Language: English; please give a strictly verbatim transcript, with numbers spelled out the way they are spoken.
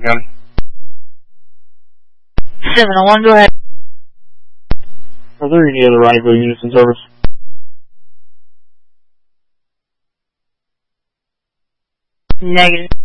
County. seven oh one, go ahead. Are there any other Ronnieville units in service? Negative.